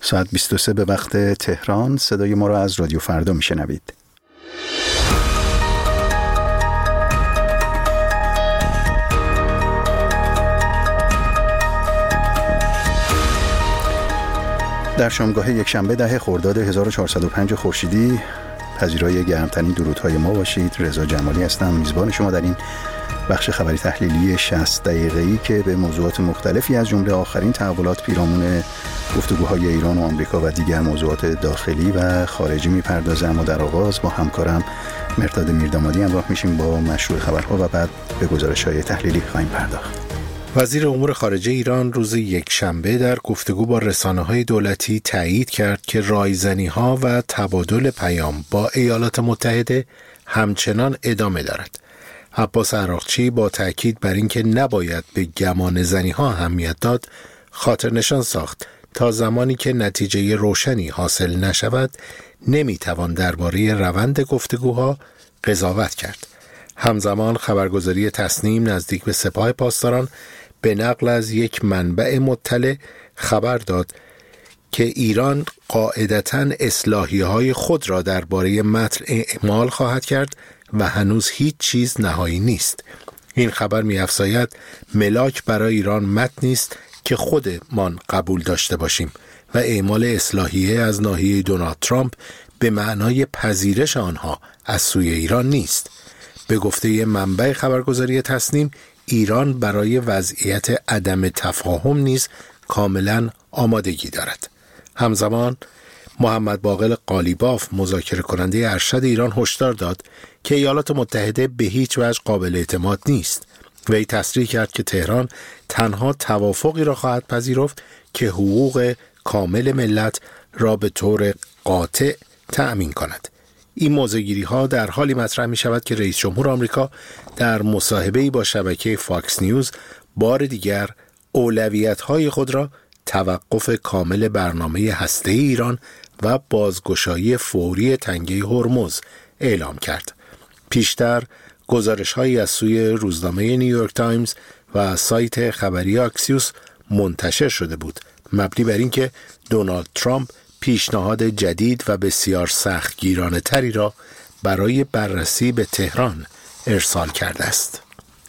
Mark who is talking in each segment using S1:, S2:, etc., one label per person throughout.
S1: ساعت 23 به وقت تهران. صدای ما را از رادیو فردا میشنوید. در شامگاه یکشنبه 10 خرداد 1405 خورشیدی پذیرای گرمترین درودهای ما باشید. رضا جمالی هستم، میزبان شما در این بخش خبری تحلیلی 60 دقیقه‌ای که به موضوعات مختلفی از جمله آخرین تحولات پیرامون گفتگوهای ایران و آمریکا و دیگر موضوعات داخلی و خارجی میپردازه. اما در آغاز با همکارم مرداد میردامادی همراه میشیم با مشروع خبرها و بعد به گزارش‌های تحلیلی خواهیم پرداخت.
S2: وزیر امور خارجه ایران روز یکشنبه در گفتگو با رسانه‌های دولتی تایید کرد که رایزنی‌ها و تبادل پیام با ایالات متحده همچنان ادامه دارد. عباس عراقچی با تأکید بر اینکه نباید به گمان زنی‌ها اهمیت داد، خاطر نشان ساخت تا زمانی که نتیجه روشنی حاصل نشود نمیتوان درباره روند گفتگوها قضاوت کرد. همزمان خبرگزاری تصنیم نزدیک به سپاه پاسداران به نقل از یک منبع مطلع خبر داد که ایران قاعدتاً اصلاحیه‌های خود را درباره متن اعمال خواهد کرد و هنوز هیچ چیز نهایی نیست. این خبر می‌افزاید ملاک برای ایران متنی است که خودمان قبول داشته باشیم و اعمال اصلاحیه از ناحیه دونالد ترامپ به معنای پذیرش آنها از سوی ایران نیست. به گفته منبع خبرگزاری تصنیم، ایران برای وضعیت عدم تفاهم نیز کاملا آمادگی دارد. همزمان محمد باقر قالیباف مذاکره کننده ارشد ایران هشدار داد که ایالات متحده به هیچ وجه قابل اعتماد نیست. وی تصریح کرد که تهران تنها توافقی را خواهد پذیرفت که حقوق کامل ملت را به طور قاطع تأمین کند. این موضع‌گیری ها در حالی مطرح می شود که رئیس جمهور آمریکا در مصاحبه‌ای با شبکه فاکس نیوز بار دیگر اولویت‌های خود را توقف کامل برنامه هسته‌ای ایران و بازگشایی فوری تنگه هرمز اعلام کرد. پیشتر گزارش‌هایی از سوی روزنامه نیویورک تایمز و سایت خبری آکسیوس منتشر شده بود مبنی بر اینکه دونالد ترامپ پیشنهاد جدید و بسیار سختگیرانه تری را برای بررسی به تهران ارسال کرده است.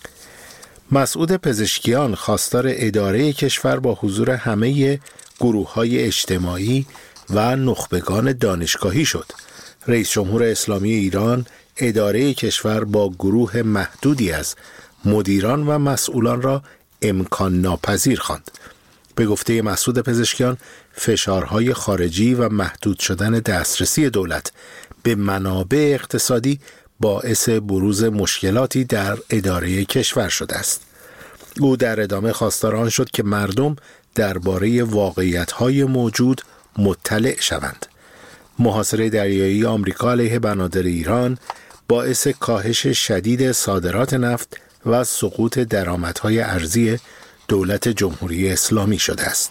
S2: مسعود پزشکیان خواستار اداره کشور با حضور همه گروه‌های اجتماعی و نخبگان دانشگاهی شد. رئیس جمهور اسلامی ایران اداره کشور با گروه محدودی از مدیران و مسئولان را امکان ناپذیر خواند. به گفته مسعود پزشکیان، فشارهای خارجی و محدود شدن دسترسی دولت به منابع اقتصادی باعث بروز مشکلاتی در اداره کشور شده است. او در ادامه خواستار آن شد که مردم درباره واقعیت‌های موجود مطلع شوند. محاصره دریایی آمریکا علیه بنادر ایران باعث کاهش شدید صادرات نفت و سقوط درآمدهای ارزی دولت جمهوری اسلامی شده است.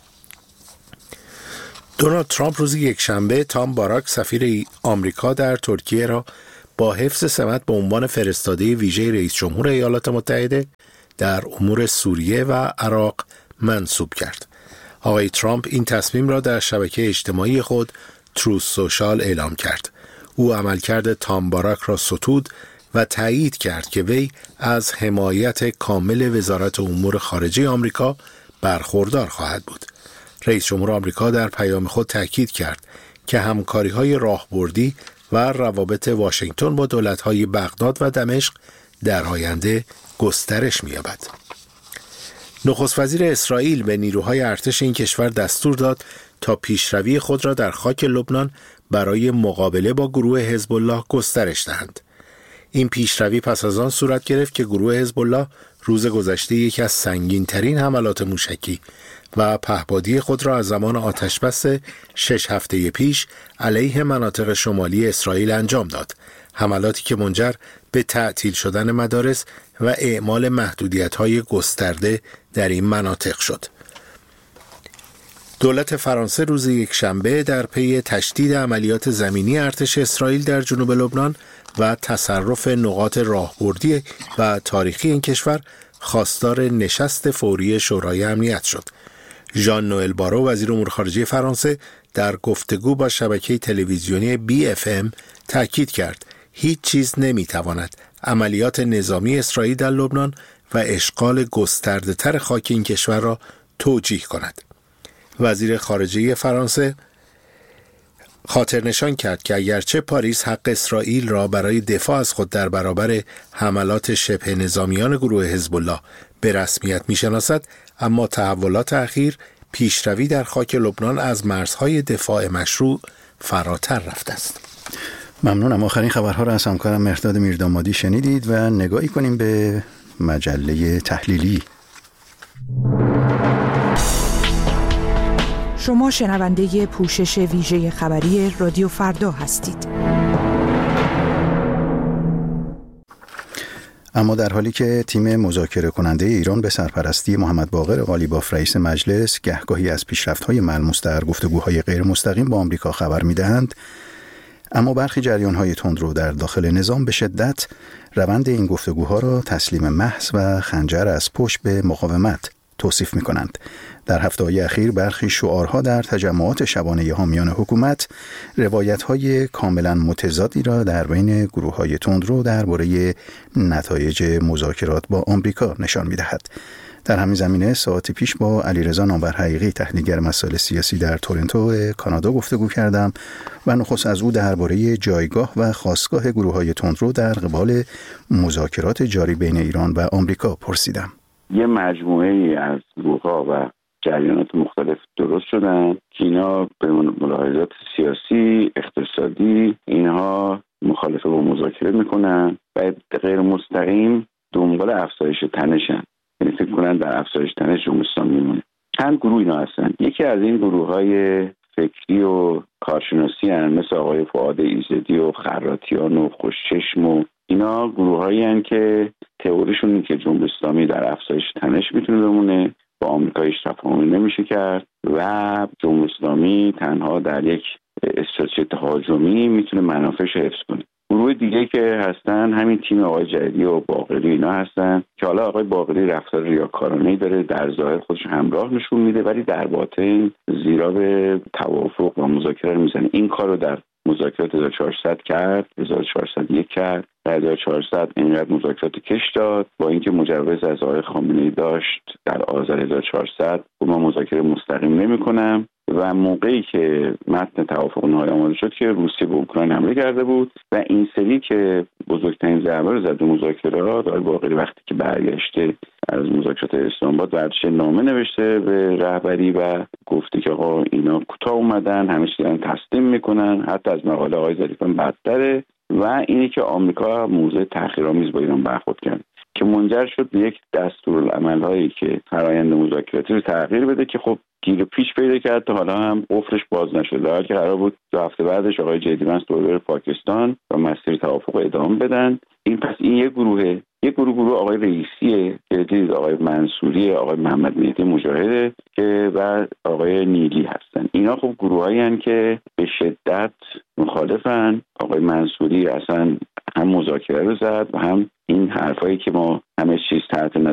S2: دونالد ترامپ روز یکشنبه تام باراک سفیر آمریکا در ترکیه را با حفظ سمت به عنوان فرستاده ویژه رئیس جمهور ایالات متحده در امور سوریه و عراق منصوب کرد. آقای ترامپ این تصمیم را در شبکه اجتماعی خود تروث سوشال اعلام کرد. او عملکرد تام باراک را ستود و تایید کرد که وی از حمایت کامل وزارت امور خارجه آمریکا برخوردار خواهد بود. رئیس جمهور آمریکا در پیام خود تاکید کرد که همکاری‌های راهبردی و روابط واشنگتن با دولت‌های بغداد و دمشق در آینده گسترش می‌یابد. نخست وزیر اسرائیل به نیروهای ارتش این کشور دستور داد تا پیشروی خود را در خاک لبنان برای مقابله با گروه حزب الله گسترش دهند. این پیشروی پس از آن صورت گرفت که گروه حزب الله روز گذشته یکی از سنگین‌ترین حملات موشکی و پهپادی خود را از زمان آتشبس 6 هفته پیش علیه مناطق شمالی اسرائیل انجام داد. حملاتی که منجر به تعطیل شدن مدارس و اعمال محدودیت‌های گسترده در این مناطق شد. دولت فرانسه روز یکشنبه در پی تشدید عملیات زمینی ارتش اسرائیل در جنوب لبنان و تصرف نقاط راهبردی و تاریخی این کشور خواستار نشست فوری شورای امنیت شد. ژان نوئل بارو وزیر امور خارجه فرانسه در گفتگو با شبکه تلویزیونی BFM تاکید کرد هیچ چیز نمیتواند عملیات نظامی اسرائیل در لبنان و اشغال گسترده‌تر خاک این کشور را توجیه کند. وزیر خارجه فرانسه خاطر نشان کرد که اگرچه پاریس حق اسرائیل را برای دفاع از خود در برابر حملات شبه نظامیان گروه حزب الله به رسمیت می‌شناسد، اما تحولات اخیر پیشروی در خاک لبنان از مرزهای دفاع مشروع فراتر رفته است.
S1: ممنونم. آخرین خبرها را از همکارم مهرداد میردامادی شنیدید و نگاهی کنیم به مجله تحلیلی.
S3: شما شنونده پوشش ویژه خبری رادیو فردا هستید.
S1: اما در حالی که تیم مذاکره کننده ایران به سرپرستی محمد باقر قالیباف رئیس مجلس گهگاهی از پیشرفت‌های ملموس در گفتگوهای غیر مستقیم با آمریکا خبر می‌دهند، اما برخی جریان‌های تندرو در داخل نظام به شدت روند این گفتگوها را تسلیم محض و خنجر از پشت به مقاومت توصیف می‌کنند. در هفته‌های اخیر برخی شعارها در تجمعات شبانه حامیان حکومت روایت‌های کاملاً متضادی را در بین گروه‌های تندرو درباره نتایج مذاکرات با آمریکا نشان می‌دهد. در همین زمینه ساعتی پیش با علیرضا نامور حقیقی تحلیلگر مسائل سیاسی در تورنتو کانادا گفتگو کردم و نخست از او درباره جایگاه و خاستگاه گروه‌های تندرو در قبال مذاکرات جاری بین ایران و آمریکا پرسیدم.
S4: یه مجموعه از گروه‌ها و جریانات مختلف درست شدن که اینا به ملاحظات سیاسی، اقتصادی اینها مخالفه با مذاکره میکنن و غیر مستقیم دنبال افزایش تنشن، یعنی فکر کنن در افزایش تنش جمهوری اسلامی میمونه. چند گروه اینا هستن. یکی از این گروه‌های فکری و کارشناسی هستن مثل آقای فؤاد ایزدی و خراتیان و خوشچشم و اینا گروه‌هایی هستن که تئوریشون اینه که جمهوری اسلامی در افزایش تنش میتونه بمونه، با آمریکا هیچ تفاهمی نمیشه کرد و جمهوری اسلامی تنها در یک استراتژی تهاجمی میتونه منافعش حفظ کنه. گروه دیگه که هستن همین تیم آقای جدیدی و باقری اینا هستن که حالا آقای باقری رفتار ریاکارانه‌ای داره، در ظاهر خودش همراه نشون میده ولی در باطن زیرا به توافق و مذاکره میزنه. این کارو در مذاکرات 1400 کرد، 1401 کرد، در 1400 اینقدر مذاکرات کش داد با اینکه مجوز از آقای خامنه‌ای داشت در آذر 1400 من مذاکره مستقیم نمی‌کنم و موقعی که متن توافق نهایی آماده شد که روسیه به اوکراین حمله کرده بود و این سری که بزرگترین ضربه رو زد به مذاکرات، آقای باقری وقتی که برگشته از مذاکرات اسلام آباد ورچه نامه نوشته به رهبری و گفته که آقا اینا کوتاه اومدن، همه چیز دارن تسلیم میکنن، حتی از مقاله آقای ظریفی بدتره و اینی که آمریکا موضع تحقیرآمیز با ایران برخورد کرد که منجر شد به یک دستورالعمل‌هایی که فرآیند مذاکراتی رو تغییر بده که خب گیر پیش پیدا کرد تا حالا هم قفلش باز نشد. در حالی که قرار بود 2 هفته بعدش آقای جدی منس دوباره پاکستان و مسیر توافق ادامه بدن. این یک گروهه. یک گروه آقای رئیسیه که دید آقای منصوری، آقای محمد مهدی مجاهده که و آقای نیلی هستن. اینا خب گروهایی هستن که به شدت مخالفن. آقای منصوری اصلا هم مذاکره رو زد و هم این حرفایی که ما همه چیز تحت نظر